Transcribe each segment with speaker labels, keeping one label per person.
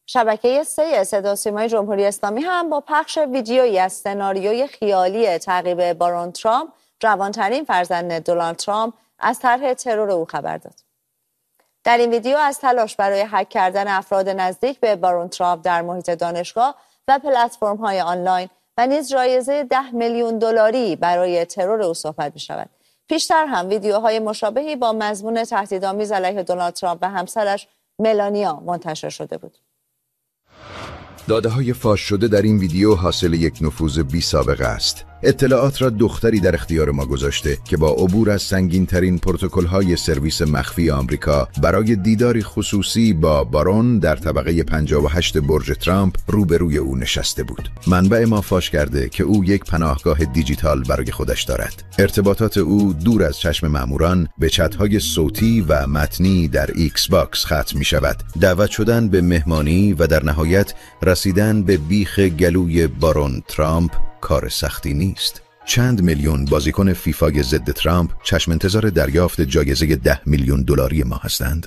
Speaker 1: شبکه 3 صدا و سیمای جمهوری اسلامی هم با پخش ویدیویی از سناریوی خیالی تعقیب بارون ترامپ، جوانترین فرزند دونالد ترامپ، از طرح ترور او خبر داد. در این ویدیو از تلاش برای هک کردن افراد نزدیک به بارون ترامپ در محیط دانشگاه و پلتفرم‌های آنلاین و نیز جایزه $10 میلیون برای ترور او صحبت می‌شود. پیشتر هم ویدیوهای مشابهی با مضمون تهدیدآمیز علیه دونالد ترامپ و همسرش ملانیا منتشر شده بود.
Speaker 2: داده‌های فاش شده در این ویدیو حاصل یک نفوذ بی سابقه است. اطلاعات را دختری در اختیار ما گذاشته که با عبور از سنگین‌ترین پروتکل‌های سرویس مخفی آمریکا برای دیداری خصوصی با بارون در طبقه 58 برج ترامپ روبروی او نشسته بود. منبع ما فاش کرده که او یک پناهگاه دیجیتال برای خودش دارد. ارتباطات او دور از چشم ماموران به چت‌های صوتی و متنی در ایکس باکس ختم می‌شود. دعوت شدن به مهمانی و در نهایت رسیدن به بیخ گلوی بارون ترامپ کار سختی نیست. چند میلیون بازیکن فیفای ضد ترامپ چشم انتظار دریافت جایزه $10 میلیون ما هستند.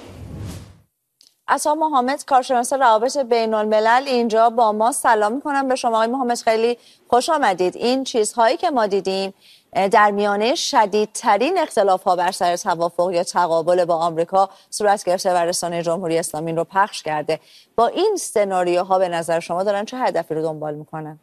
Speaker 1: عطا محمد، کارشناس روابط بین الملل، اینجا با ما. سلام میکنم به شما آقای محمد، خیلی خوش آمدید. این چیزهایی که ما دیدیم در میانه شدیدترین اختلاف‌ها بر سر توافق یا تقابل با آمریکا صورت گرفته و رسانه جمهوری اسلامی رو پخش کرده. با این سناریوها به نظر شما دارن چه هدفی رو دنبال میکنن؟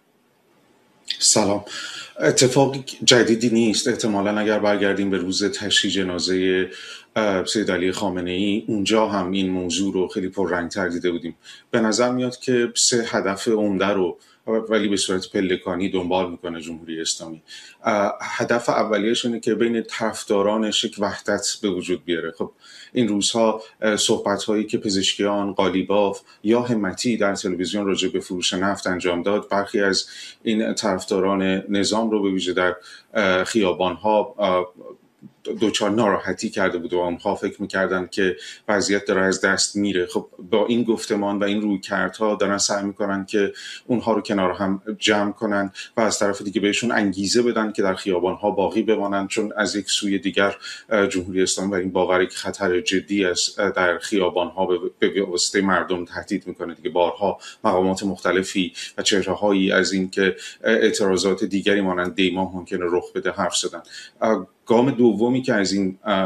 Speaker 3: سلام. اتفاق جدیدی نیست. احتمالاً اگر برگردیم به روز تشییع جنازه سید علی خامنه‌ای، اونجا هم این موضوع رو خیلی پررنگ‌تر دیده بودیم. به نظر میاد که 3 هدف عمده رو ولی به صورت پلکانی دنبال میکنه جمهوری اسلامی. هدف اولیش اینه که بین طرفدارانش یک وحدت به وجود بیاره. خب این روزها صحبت‌هایی که پزشکیان، قالیباف یا همتی در تلویزیون راجع به فروش نفت انجام داد، برخی از این طرفداران نظام رو به ویژه در خیابان‌ها دوچار ناراحتی کرده بود و اونها فکر میکردن که وضعیت داره از دست میره. خب با این گفتمان و این رویکردها دارن سعی میکنن که اونها رو کنار هم جمع کنن و از طرف دیگه بهشون انگیزه بدن که در خیابانها باقی بمانن، چون از یک سوی دیگر جمهوری اسلامی بر این باوره که خطر جدی است در خیابانها به واسطه مردم تهدید میکنه. دیگه بارها مقامات مختلفی و چهره‌هایی از این که اعتراضات دیگری مانند دیما ممکنه رخ بده حرف زدن. گام دومی که از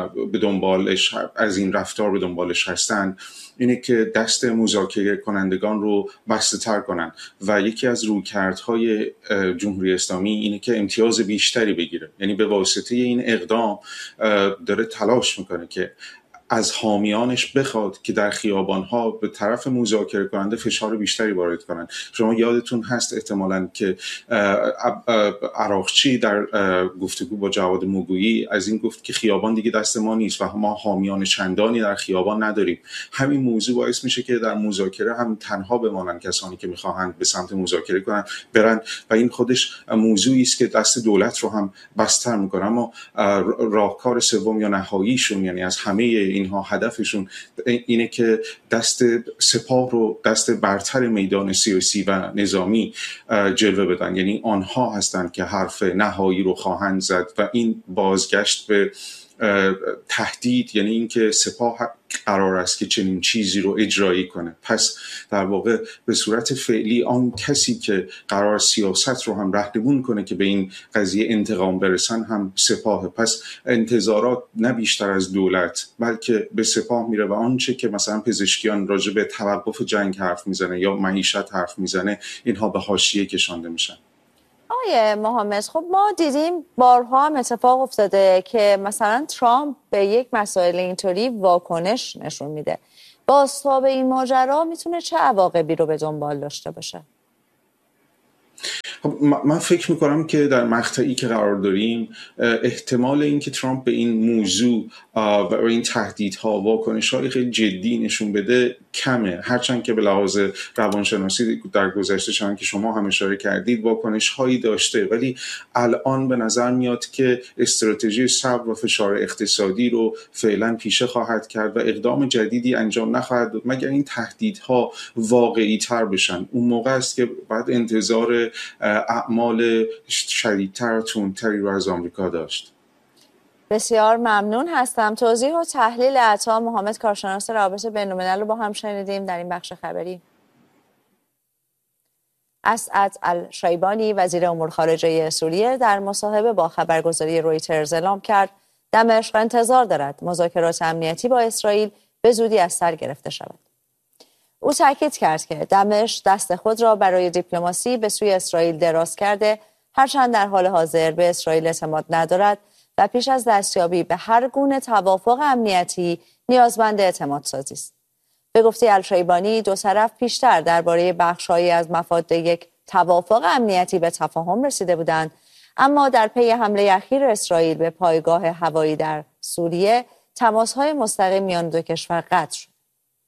Speaker 3: این رفتار به دنبالش هستند اینه که دست مذاکره کنندگان رو بسته تر کنن و یکی از رویکردهای جمهوری اسلامی اینه که امتیاز بیشتری بگیره. یعنی به واسطه این اقدام داره تلاش میکنه که از حامیانش بخواد که در خیابانها به طرف مذاکره کننده فشار بیشتری وارد کنن. شما یادتون هست احتمالاً که عراقچی در گفتگو با جواد موگویی از این گفت که خیابان دیگه دست ما نیست و ما حامیان چندانی در خیابان نداریم. همین موضوع باعث میشه که در مذاکره هم تنها بمانن کسانی که میخواهند به سمت مذاکره کنن برن و این خودش موضوعی است که دست دولت رو هم بستر میکنه. اما راهکار سوم یا نهاییشون، یعنی از همه اینها هدفشون اینه که دست سپاه رو دست برتر میدان سیاسی و نظامی جلوه بدن. یعنی آنها هستند که حرف نهایی رو خواهند زد و این بازگشت به تهدید، یعنی اینکه سپاه قرار است که چنین چیزی رو اجرایی کنه. پس در واقع به صورت فعلی آن کسی که قرار سیاست رو هم راهنمون کنه که به این قضیه انتقام برسن هم سپاه. پس انتظارات نه بیشتر از دولت بلکه به سپاه میره و آنچه که مثلا پزشکیان راجع به توقف جنگ حرف میزنه یا معیشت حرف میزنه، اینها به حاشیه کشانده میشن.
Speaker 1: آقای محمد، خب ما دیدیم بارها هم اتفاق افتاده که مثلا ترامپ به یک مسائل اینطوری واکنش نشون میده. بازتاب این ماجرا میتونه چه عواقبی رو به دنبال داشته باشه؟
Speaker 3: من فکر میکنم که در مقطعی که قرار داریم احتمال اینکه ترامپ به این موضوع و این تهدیدها واکنش‌های خیلی جدی نشون بده کمه، هرچند که به لحاظ روانشناسی در گذشته چند که شما هم اشاره کردید واکنش‌هایی داشته، ولی الان به نظر میاد که استراتژی صبر و فشار اقتصادی رو فعلا پیشه خواهد کرد و اقدام جدیدی انجام نخواهد داد مگر این تهدیدها واقعی تر بشن. اون موقع است که بعد انتظار اعمال شدیدتر و تندتری رو از آمریکا داشت.
Speaker 1: بسیار ممنون هستم. توضیح و تحلیل عطا محمد، کارشناس روابط بین‌الملل رو با هم شنیدیم در این بخش خبری. اسعد الشیبانی وزیر امور خارجه سوریه در مصاحبه با خبرگزاری رویترز اعلام کرد دمشق انتظار دارد مذاکرات امنیتی با اسرائیل به زودی از سر گرفته شود. او تاکید کرد که دمشق دست خود را برای دیپلماسی به سوی اسرائیل دراز کرده، هرچند در حال حاضر به اسرائیل اعتماد ندارد و پیش از دستیابی به هر گونه توافق امنیتی نیازمند اعتماد سازی است. به گفته الشیبانی، دو طرف پیشتر درباره بخش‌هایی از مفاد یک توافق امنیتی به تفاهم رسیده بودند، اما در پی حمله اخیر اسرائیل به پایگاه هوایی در سوریه تماس‌های مستقیم میان دو کشور قطع شد.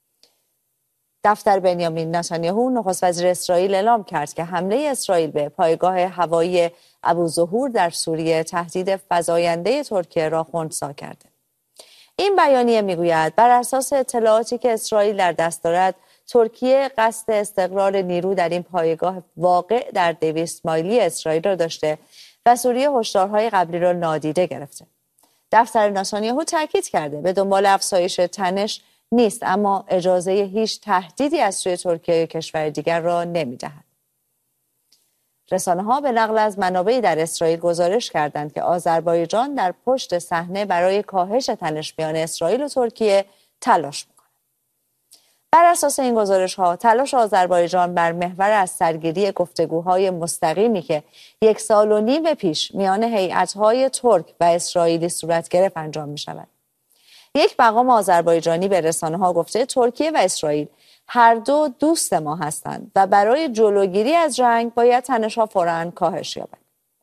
Speaker 1: دفتر بنیامین نتانیاهو نخست وزیر اسرائیل اعلام کرد که حمله اسرائیل به پایگاه هوایی ابوظهور در سوریه تهدید فزاینده ترکیه را خنثی کرده. این بیانیه میگوید بر اساس اطلاعاتی که اسرائیل در دست دارد، ترکیه قصد استقرار نیرو در این پایگاه واقع در 200 مایلی اسرائیل را داشته و سوریه هشدارهای قبلی را نادیده گرفته. دفتر نتانیاهو تاکید کرده به دنبال افزایش تنش نیست، اما اجازه هیچ تهدیدی از سوی ترکیه یا کشور دیگر را نمی‌دهد. رسانه‌ها به نقل از منابعی در اسرائیل گزارش کردند که آذربایجان در پشت صحنه برای کاهش تنش میان اسرائیل و ترکیه تلاش می‌کند. بر اساس این گزارش‌ها، تلاش آذربایجان بر محور از سرگیری گفتگوهای مستقیمی که 1.5 سال پیش میان هیئت‌های ترک و اسرائیلی صورت گرفت انجام می‌شود. یک مقام آذربایجانی به رسانه‌ها گفته ترکیه و اسرائیل هر دو دوست ما هستند و برای جلوگیری از جنگ باید تنش‌ها فوراً کاهش یابد.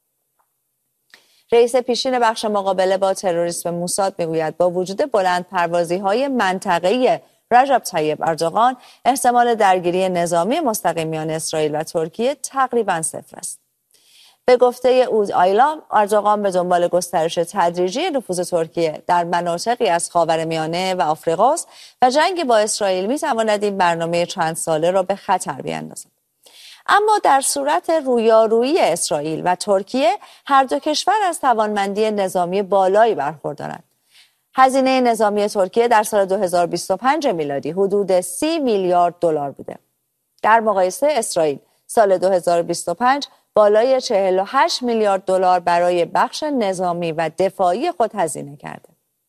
Speaker 1: رئیس پیشین بخش مقابله با تروریسم موساد میگوید با وجود بلندپروازی‌های منطقه‌ای رجب طیب اردوغان، احتمال درگیری نظامی مستقیم میان اسرائیل و ترکیه تقریباً صفر است. به گفته او آیلام، اردوغان به دنبال گسترش تدریجی نفوذ ترکیه در مناطقی از خاورمیانه و آفریقا است و جنگ با اسرائیل می‌تواند این برنامه چند ساله را به خطر بیاندازد. اما در صورت رویارویی اسرائیل و ترکیه، هر دو کشور از توانمندی نظامی بالایی برخوردارند. هزینه نظامی ترکیه در سال 2025 میلادی حدود 30 میلیارد دلار بوده. در مقایسه اسرائیل سال 2025 بالای 48 میلیارد دلار برای بخش نظامی و دفاعی خود هزینه کرده.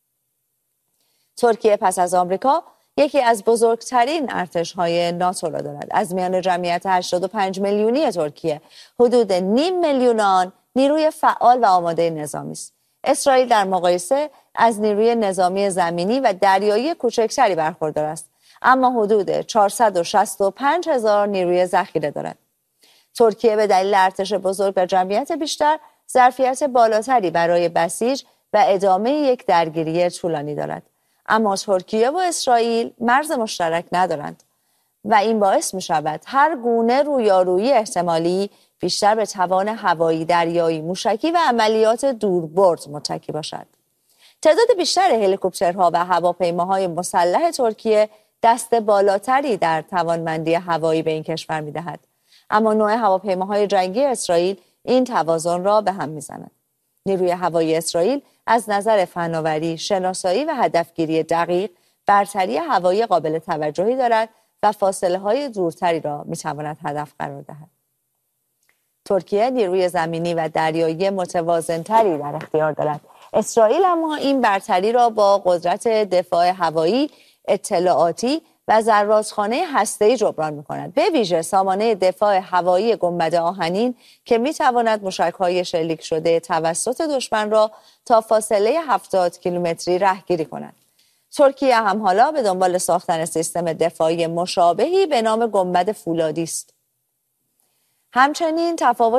Speaker 1: ترکیه پس از آمریکا یکی از بزرگترین ارتش‌های ناتو را دارد. از میان جمعیت 85 میلیونی ترکیه، حدود 500,000 میلیون آن نیروی فعال و آماده نظامی است. اسرائیل در مقایسه از نیروی نظامی زمینی و دریایی کوچکتری برخوردار است، اما حدود 465,000 نیروی ذخیره دارد. ترکیه به دلیل ارتش بزرگ و جمعیت بیشتر، ظرفیت بالاتری برای بسیج و ادامه یک درگیری طولانی دارد. اما ترکیه و اسرائیل مرز مشترک ندارند و این باعث می شود هر گونه رویارویی احتمالی بیشتر به توان هوایی، دریایی، موشکی و عملیات دوربرد متکی باشد. تعداد بیشتر هلیکوپترها و هواپیماهای مسلح ترکیه دست بالاتری در توانمندی هوایی به این کشور می دهد. اما نوع هواپیماهای جنگی اسرائیل این توازن را به هم می‌زند. نیروی هوایی اسرائیل از نظر فناوری، شناسایی و هدفگیری دقیق برتری هوایی قابل توجهی دارد و فاصله‌های دورتری را می‌تواند هدف قرار دهد. ترکیه نیروی زمینی و دریایی متوازن‌تری در اختیار دارد. اسرائیل اما این برتری را با قدرت دفاع هوایی، اطلاعاتی و ذراتخانه هسته‌ای جبران می‌کند. به ویژه سامانه دفاع هوایی گنبد آهنین که می‌تواند موشک‌های شلیک شده توسط دشمن را تا فاصله 70 کیلومتری رهگیری کند. ترکیه هم حالا به دنبال ساختن سیستم دفاعی مشابهی به نام گنبد فولادی است. همچنین تفاوت